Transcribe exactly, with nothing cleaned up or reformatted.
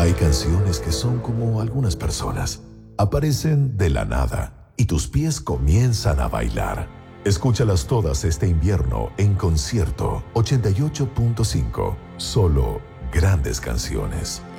Hay canciones que son como algunas personas. Aparecen de la nada y tus pies comienzan a bailar. Escúchalas todas este invierno en Concierto ochenta y ocho punto cinco. Solo grandes canciones.